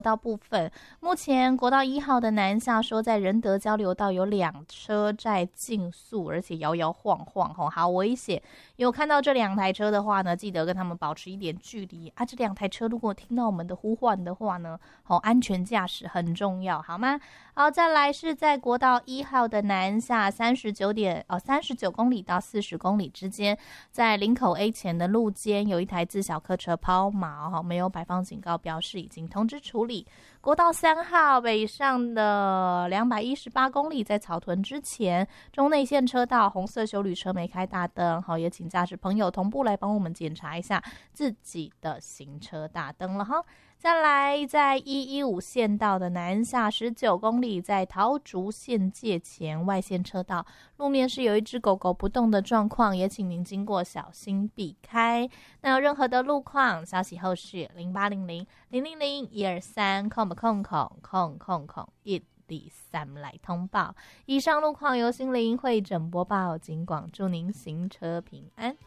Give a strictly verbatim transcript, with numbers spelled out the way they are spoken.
道部分，目前国道一号的南下说在仁德交流道有两车在竞速，而且摇摇晃晃，吼，好危险。有看到这两台车的话呢，记得跟他们保持一点距离啊。这两台车如果听到我们的呼唤的话呢，好，安全驾驶很重要，好吗？好，再来是在国道一号的南下三十九点哦三十九公里到四十公里之间，在林口 A 前的路肩有一台自小客车抛锚，哈，没有摆放警告标示，已经通知处理。国道三号北上的两百一十八公里，在草屯之前中内线车道红色休旅车没开大灯，好，也请驾驶朋友同步来帮我们检查一下自己的行车大灯了哈。再来，在一一五县道的南下十九公里，在桃竹县界前外线车道，路面是有一只狗狗不动的状况，也请您经过小心避开。那有任何的路况消息后续零八零零零零零一二三空空空空空空一二三来通报。以上路况由心灵会诊播报，警广祝您行车平安。